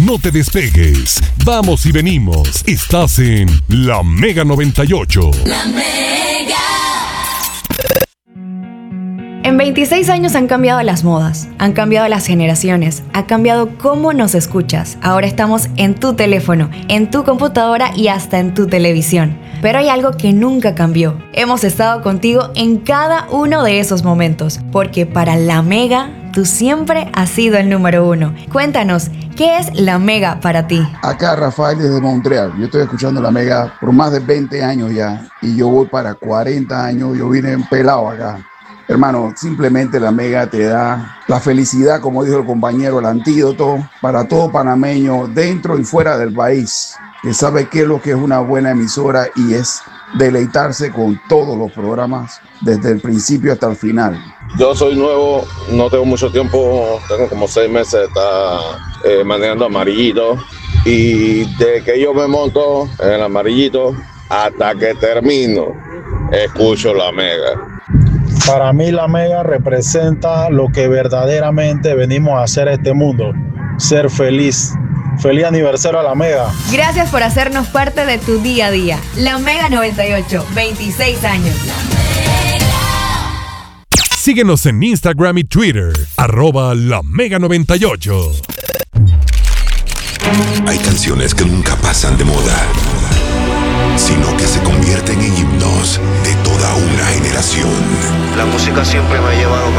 No te despegues. Vamos y venimos. Estás en La Mega 98. La Mega. En 26 años han cambiado las modas, han cambiado las generaciones, ha cambiado cómo nos escuchas. Ahora estamos en tu teléfono, en tu computadora y hasta en tu televisión. Pero hay algo que nunca cambió. Hemos estado contigo en cada uno de esos momentos, porque para La Mega, tú siempre has sido el número uno. Cuéntanos, ¿qué es La Mega para ti? Acá Rafael desde Montreal. Yo estoy escuchando La Mega por más de 20 años ya y yo voy para 40 años. Yo vine pelado acá. Hermano, simplemente La Mega te da la felicidad, como dijo el compañero, el antídoto para todo panameño dentro y fuera del país, que sabe qué es lo que es una buena emisora y es deleitarse con todos los programas desde el principio hasta el final. Yo soy nuevo, no tengo mucho tiempo, tengo como 6 meses de estar manejando Amarillito, y de que yo me monto en el Amarillito hasta que termino, escucho La Mega. Para mí La Mega representa lo que verdaderamente venimos a hacer a este mundo, ser feliz. ¡Feliz aniversario a La Mega! Gracias por hacernos parte de tu día a día. La Mega 98, 26 años. Síguenos en Instagram y Twitter, @La Mega 98. Hay canciones que nunca pasan de moda, sino que se convierten en himnos de toda una generación. La música siempre me ha llevado